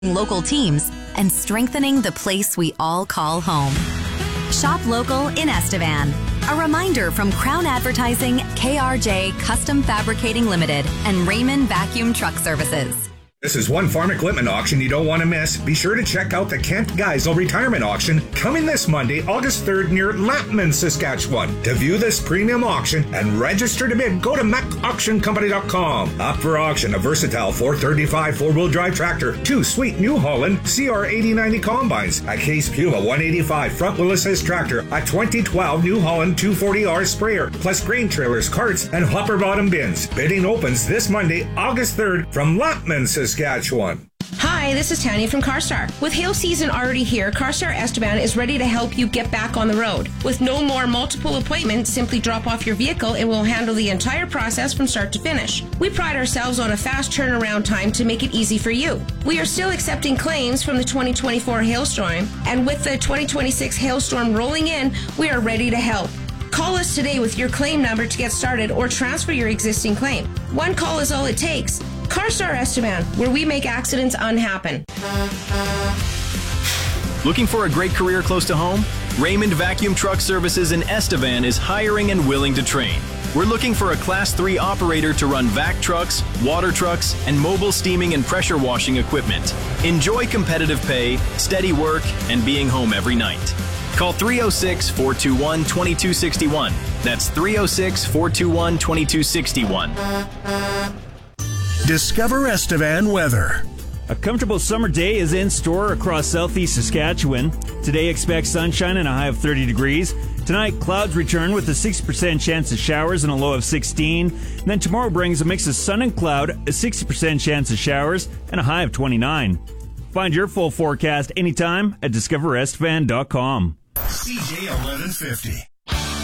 local teams, and strengthening the place we all call home. Shop local in Estevan. A reminder from Crown Advertising, KRJ Custom Fabricating Limited, and Raymond Vacuum Truck Services. This is one farm equipment auction you don't want to miss. Be sure to check out the Kent Geisel Retirement Auction coming this Monday, August 3rd near Lampman, Saskatchewan. To view this premium auction and register to bid, go to macauctioncompany.com. Up for auction, a versatile 435 four-wheel drive tractor, 2 sweet New Holland CR 8090 combines, a Case Puma 185 front-wheel assist tractor, a 2012 New Holland 240R sprayer, plus grain trailers, carts, and hopper bottom bins. Bidding opens this Monday, August 3rd from Lampman, Saskatchewan. Hi, this is Tanya from CarStar. With hail season already here, CarStar Estevan is ready to help you get back on the road. With no more multiple appointments, simply drop off your vehicle and we'll handle the entire process from start to finish. We pride ourselves on a fast turnaround time to make it easy for you. We are still accepting claims from the 2024 hailstorm, and with the 2026 hailstorm rolling in, we are ready to help. Call us today with your claim number to get started or transfer your existing claim. One call is all it takes. CarStar Estevan, where we make accidents unhappen. Looking for a great career close to home? Raymond Vacuum Truck Services in Estevan is hiring and willing to train. We're looking for a Class 3 operator to run vac trucks, water trucks, and mobile steaming and pressure washing equipment. Enjoy competitive pay, steady work, and being home every night. Call 306-421-2261. That's 306-421-2261. Discover Estevan weather. A comfortable summer day is in store across southeast Saskatchewan. Today, expect sunshine and a high of 30 degrees. Tonight, clouds return with a 60% chance of showers and a low of 16. And then tomorrow brings a mix of sun and cloud, a 60% chance of showers, and a high of 29. Find your full forecast anytime at discoverestevan.com. CJ 1150.